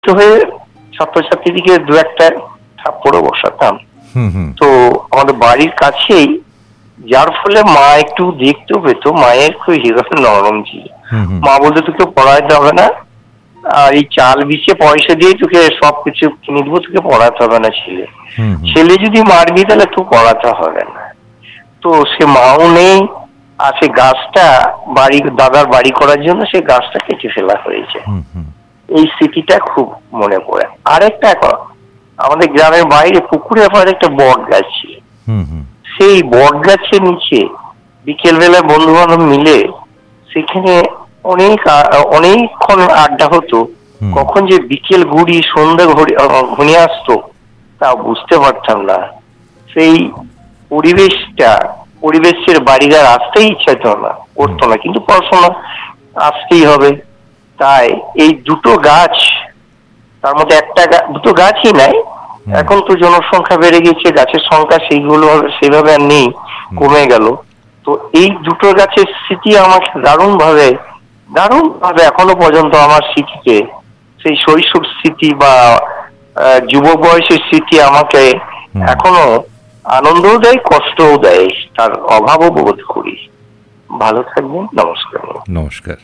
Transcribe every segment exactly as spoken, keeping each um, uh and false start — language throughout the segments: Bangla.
হয়ে ছাত্রছাত্রীদিকে দু একটা থাপ্পড়ও বসাতাম। তো আমাদের বাড়ির কাছেই, যার ফলে মা একটু দেখতেও পেত, মায়ের খুব হৃদয় নরম ছিল। মা বলতে তোকে পড়াইতে হবে না, আর এই চাল বিছে পয়সা দিয়ে তোকে সবকিছু কিনে দেবো, তোকে পড়াতে হবে না ছেলে। ছেলে যদি মারবি তাহলে তো পড়াতে হবে না। তো সে মাও নেই, আর সে গাছটা বাড়ি দাদার বাড়ি করার জন্য সে গাছটা কেটে ফেলা হয়েছে। এই স্মৃতিটা খুব মনে পড়ে। আরেকটা, আমাদের গ্রামের বাইরে পুকুরের পাড়ে একটা বট গাছ ছিল। সেই বট গাছের নিচে বিকেল বেলায় বন্ধু বান্ধব মিলে সেখানে অনেক অনেকক্ষণ আড্ডা হতো। কখন যে বিকেল ঘুরি সন্ধ্যা ঘনিয়ে আসতো তা বুঝতে পারতাম না। সেই পরিবেশটা, পরিবেশের বাড়িঘর আসতেই ইচ্ছা হতো না, করতো না, কিন্তু পড়াশোনা আসতেই হবে। তাই এই দুটো গাছ, তার মধ্যে একটা দুটো গাছই নাই, এখন তো জনসংখ্যা বেড়ে গেছে, গাছের সংখ্যা সেইগুলো সেভাবে আর নেই, কমে গেল। তো এই দুটো গাছের স্মৃতি আমাকে দারুণ ভাবে দারুণ ভাবে এখনো পর্যন্ত আমার স্মৃতিতে, সেই শৈশব স্মৃতি বা যুবক বয়সের স্মৃতি আমাকে এখনো আনন্দও দেয়, কষ্টও দেয়, তার অভাবও বোধ করি। ভালো থাকবেন, নমস্কার। নমস্কার।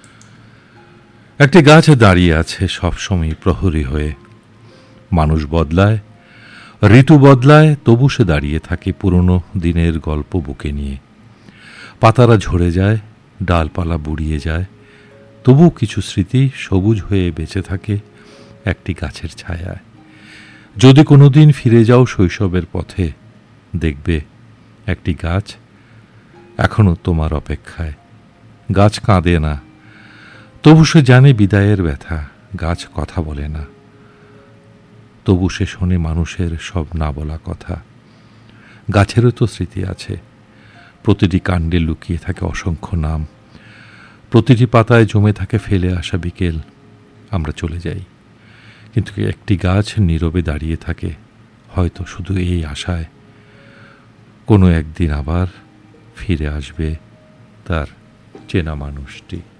একটি গাছ দাঁড়িয়ে আছে সবসময় প্রহরী হয়ে। মানুষ বদলায়, ঋতু বদলায়, তবু সে দাঁড়িয়ে থাকে পুরনো দিনের গল্প বুকে নিয়ে। পাতারা ঝরে যায়, ডালপালা বুড়িয়ে যায়, তবু কিছু স্মৃতি সবুজ হয়ে বেঁচে থাকে একটি গাছের ছায়ায়। যদি কোনোদিন ফিরে যাও শৈশবের পথে, দেখবে একটি গাছ এখনো তোমার অপেক্ষায়। গাছ কাঁদে না, তবু সে জানে বিদায়ের ব্যথা। গাছ কথা বলে না, তবু সে শোনে মানুষের সব না বলা কথা। গাছেরও তো স্মৃতি আছে, প্রতিটি কাণ্ডে লুকিয়ে থাকে অসংখ্য নাম, প্রতিটি পাতায় জমে থাকে ফেলে আসা বিকেল। আমরা চলে যাই, কিন্তু একটি গাছ নীরবে দাঁড়িয়ে থাকে, হয়তো শুধু এই আশায় কোনো একদিন আবার ফিরে আসবে তার চেনা মানুষটি।